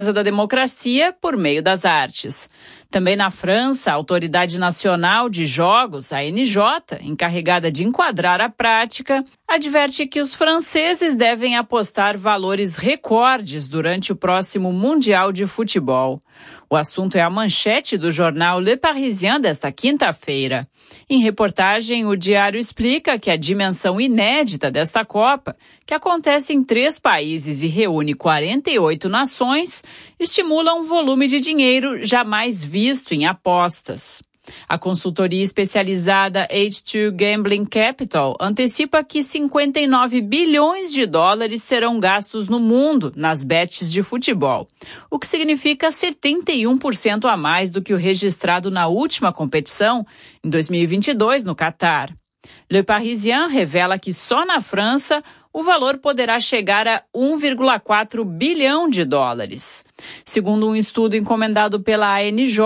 defesa da democracia por meio das artes. Também na França, a Autoridade Nacional de Jogos, a ANJ, encarregada de enquadrar a prática, adverte que os franceses devem apostar valores recordes durante o próximo Mundial de Futebol. O assunto é a manchete do jornal Le Parisien desta quinta-feira. Em reportagem, o diário explica que a dimensão inédita desta Copa, que acontece em 3 países e reúne 48 nações, estimula um volume de dinheiro jamais visto em apostas. A consultoria especializada H2 Gambling Capital antecipa que 59 bilhões de dólares serão gastos no mundo nas bets de futebol, o que significa 71% a mais do que o registrado na última competição, em 2022, no Catar. Le Parisien revela que só na França o valor poderá chegar a 1,4 bilhão de dólares. Segundo um estudo encomendado pela ANJ,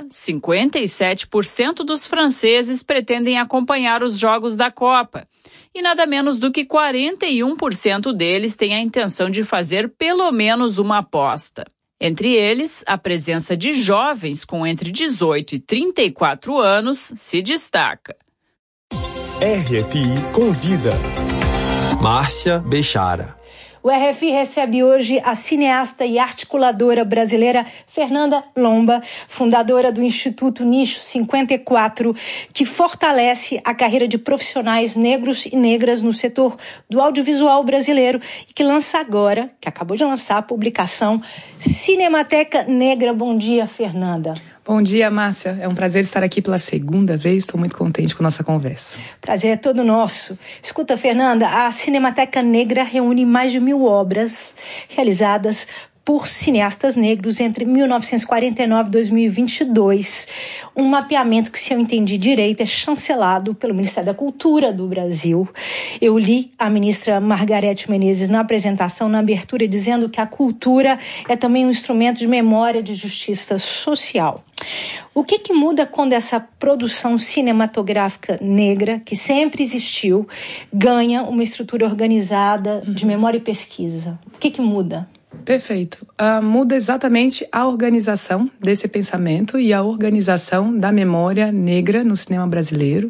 57% dos franceses pretendem acompanhar os jogos da Copa. E nada menos do que 41% deles têm a intenção de fazer pelo menos uma aposta. Entre eles, a presença de jovens com entre 18 e 34 anos se destaca. RFI Convida. Márcia Bechara. O RFI recebe hoje a cineasta e articuladora brasileira Fernanda Lomba, fundadora do Instituto Nicho 54, que fortalece a carreira de profissionais negros e negras no setor do audiovisual brasileiro e que lança agora, que acabou de lançar a publicação Cinemateca Negra. Bom dia, Fernanda. Bom dia, Márcia. É um prazer estar aqui pela segunda vez. Estou muito contente com a nossa conversa. Prazer é todo nosso. Escuta, Fernanda, a Cinemateca Negra reúne mais de 1.000 obras realizadas por cineastas negros entre 1949 e 2022. Um mapeamento que, se eu entendi direito, é chancelado pelo Ministério da Cultura do Brasil. Eu li a ministra Margarete Menezes na apresentação, na abertura, dizendo que a cultura é também um instrumento de memória, de justiça social. O que muda quando essa produção cinematográfica negra, que sempre existiu, ganha uma estrutura organizada de memória e pesquisa? O que muda? Perfeito. Muda exatamente a organização desse pensamento e a organização da memória negra no cinema brasileiro,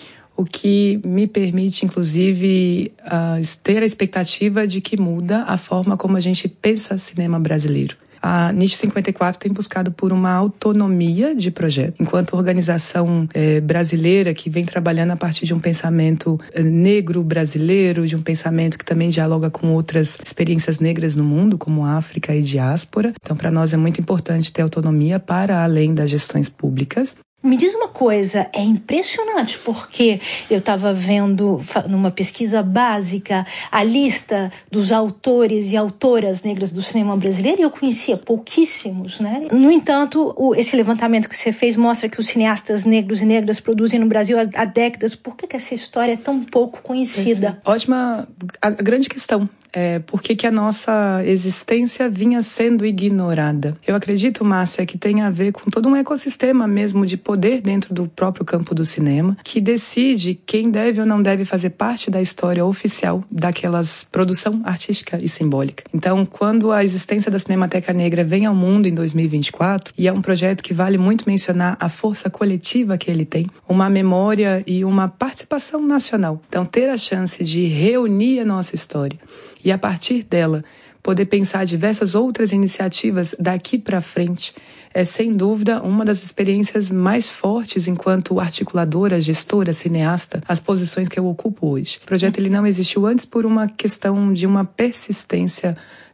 o que me permite, inclusive, ter a expectativa de que muda a forma como a gente pensa cinema brasileiro. A Nicho 54 tem buscado por uma autonomia de projeto, enquanto organização brasileira que vem trabalhando a partir de um pensamento negro brasileiro, de um pensamento que também dialoga com outras experiências negras no mundo, como África e diáspora. Então, para nós é muito importante ter autonomia para além das gestões públicas. Me diz uma coisa, é impressionante porque eu estava vendo numa pesquisa básica a lista dos autores e autoras negras do cinema brasileiro e eu conhecia pouquíssimos, né? No entanto, esse levantamento que você fez mostra que os cineastas negros e negras produzem no Brasil há décadas. Por que essa história é tão pouco conhecida? Ótima, a grande questão. Por que a nossa existência vinha sendo ignorada. Eu acredito, Márcia, que tem a ver com todo um ecossistema mesmo de poder dentro do próprio campo do cinema, que decide quem deve ou não deve fazer parte da história oficial daquelas produção artística e simbólica. Então, quando a existência da Cinemateca Negra vem ao mundo em 2024, e é um projeto que vale muito mencionar a força coletiva que ele tem, uma memória e uma participação nacional. Então, ter a chance de reunir a nossa história e, a partir dela, poder pensar diversas outras iniciativas daqui para frente é, sem dúvida, uma das experiências mais fortes enquanto articuladora, gestora, cineasta, as posições que eu ocupo hoje. O projeto ele não existiu antes por uma questão de uma persistência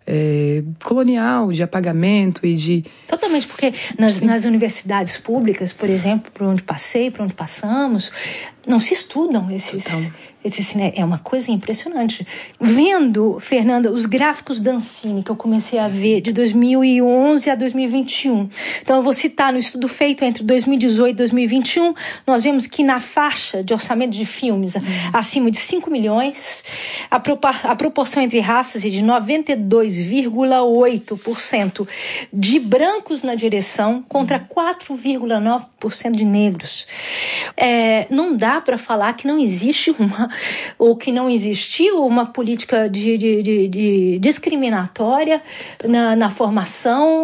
colonial, de apagamento e de... Totalmente, porque nas universidades públicas, por exemplo, por onde passei, por onde passamos, não se estudam esses é uma coisa impressionante. Vendo, Fernanda, os gráficos da Ancine que eu comecei a ver de 2011 a 2021. Então, eu vou citar no estudo feito entre 2018 e 2021, nós vemos que na faixa de orçamento de filmes acima de 5 milhões, a proporção entre raças é de 92,8% de brancos na direção contra 4,9% de negros. Não dá para falar que não existe ou que não existiu uma política de discriminatória na formação